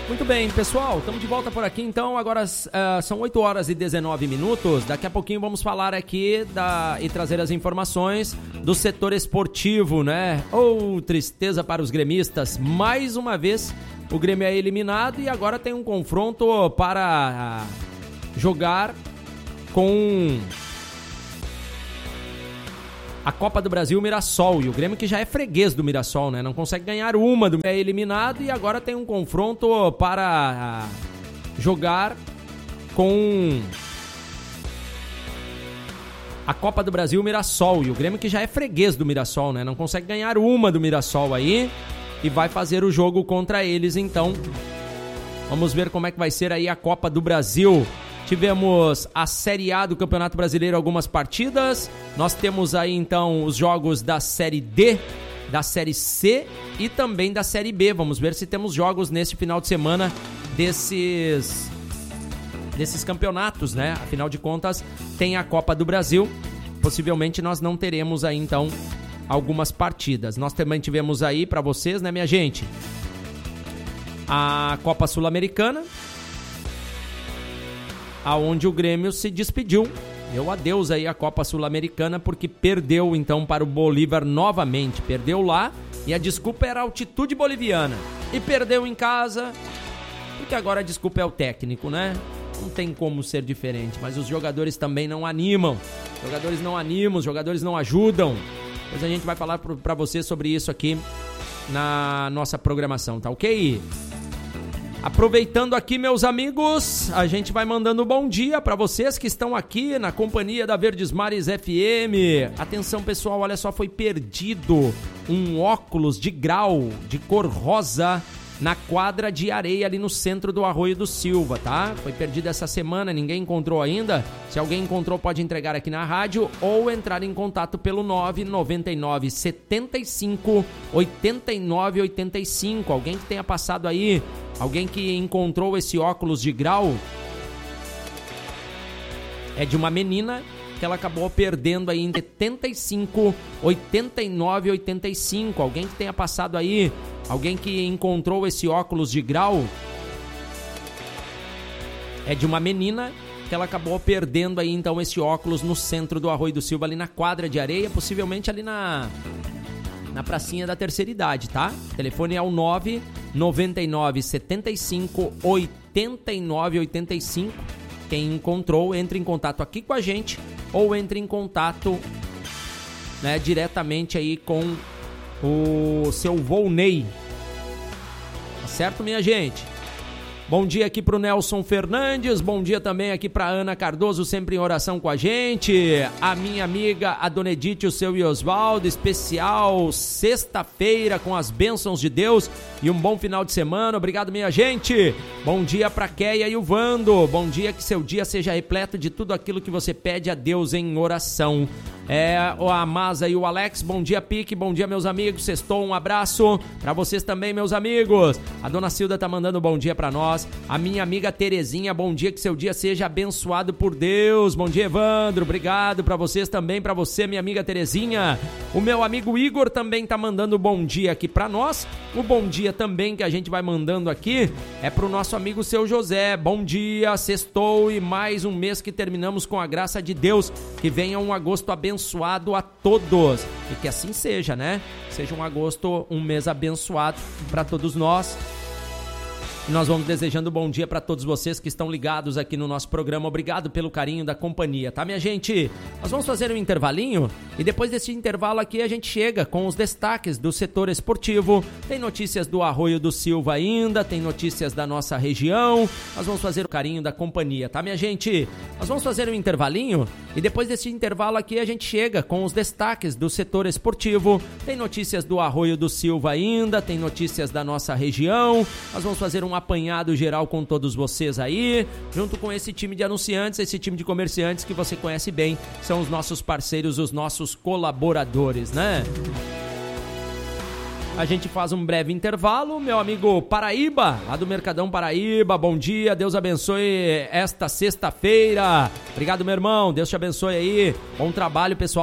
Muito bem, pessoal, estamos de volta por aqui, então, agora são 8 horas e 19 minutos, daqui a pouquinho vamos falar aqui e trazer as informações do setor esportivo, né? Tristeza para os gremistas, mais uma vez o Grêmio é eliminado e agora tem um confronto para jogar com a Copa do Brasil, Mirassol, e o Grêmio que já é freguês do Mirassol, né? Não consegue ganhar uma, é eliminado e agora tem um confronto para jogar com a Copa do Brasil, Mirassol, e o Grêmio que já é freguês do Mirassol, né? Não consegue ganhar uma do Mirassol aí e vai fazer o jogo contra eles, então vamos ver como é que vai ser aí a Copa do Brasil. Tivemos a Série A do Campeonato Brasileiro, algumas partidas. Nós temos aí, então, os jogos da Série D, da Série C e também da Série B. Vamos ver se temos jogos nesse final de semana desses campeonatos, né? Afinal de contas, tem a Copa do Brasil. Possivelmente nós não teremos aí, então, algumas partidas. Nós também tivemos aí para vocês, né, minha gente? A Copa Sul-Americana, aonde o Grêmio se despediu. Deu adeus aí à Copa Sul-Americana porque perdeu então para o Bolívar novamente. Perdeu lá e a desculpa era a altitude boliviana. E perdeu em casa porque agora a desculpa é o técnico, né? Não tem como ser diferente, mas os jogadores também não animam. Os jogadores não animam, os jogadores não ajudam. Depois a gente vai falar para você sobre isso aqui na nossa programação, tá ok? Aproveitando aqui, meus amigos, a gente vai mandando um bom dia para vocês que estão aqui na companhia da Verdes Mares FM. Atenção, pessoal, olha só, foi perdido um óculos de grau de cor rosa na quadra de areia ali no centro do Arroio do Silva, tá? Foi perdido essa semana, ninguém encontrou ainda. Se alguém encontrou, pode entregar aqui na rádio ou entrar em contato pelo 999 75 89 85. Alguém que tenha passado aí, alguém que encontrou esse óculos de grau, é de uma menina que ela acabou perdendo aí em 75 89 85. Alguém que tenha passado aí, alguém que encontrou esse óculos de grau, é de uma menina que ela acabou perdendo aí então esse óculos no centro do Arroio do Silva, ali na quadra de areia, possivelmente ali na pracinha da terceira idade, tá? O telefone é o 999 75 89 85. Quem encontrou, entre em contato aqui com a gente ou entre em contato, né, diretamente aí com o seu Volney. Tá certo, minha gente? Bom dia aqui pro Nelson Fernandes, bom dia também aqui pra Ana Cardoso, sempre em oração com a gente. A minha amiga, a Dona Edith, o seu Osvaldo, especial sexta-feira com as bênçãos de Deus e um bom final de semana. Obrigado, minha gente. Bom dia pra Keia e o Vando. Bom dia, que seu dia seja repleto de tudo aquilo que você pede a Deus em oração. A Masa e o Alex, bom dia, Pique, bom dia, meus amigos, sextou, um abraço pra vocês também, meus amigos. A Dona Cilda tá mandando um bom dia pra nós. A minha amiga Terezinha, bom dia, que seu dia seja abençoado por Deus. Bom dia, Evandro, obrigado pra vocês também, pra você, minha amiga Terezinha. O meu amigo Igor também tá mandando um bom dia aqui pra nós. O bom dia também que a gente vai mandando aqui é pro nosso amigo Seu José. Bom dia, sextou e mais um mês que terminamos com a graça de Deus. Que venha um agosto abençoado a todos. E que assim seja, né? Seja um agosto, um mês abençoado para todos nós. E nós vamos desejando bom dia para todos vocês que estão ligados aqui no nosso programa. Obrigado pelo carinho da companhia, tá, minha gente? Nós vamos fazer um intervalinho e depois desse intervalo aqui a gente chega com os destaques do setor esportivo. Tem notícias do Arroio do Silva ainda, tem notícias da nossa região. Nós vamos fazer o carinho da companhia, tá, minha gente? Nós vamos fazer um intervalinho e depois desse intervalo aqui a gente chega com os destaques do setor esportivo. Tem notícias do Arroio do Silva ainda, tem notícias da nossa região. Nós vamos fazer um apanhado geral com todos vocês aí, junto com esse time de anunciantes, esse time de comerciantes que você conhece bem, são os nossos parceiros, os nossos colaboradores, né? A gente faz um breve intervalo, meu amigo Paraíba, lá do Mercadão Paraíba, bom dia, Deus abençoe esta sexta-feira. Obrigado, meu irmão, Deus te abençoe aí, bom trabalho, pessoal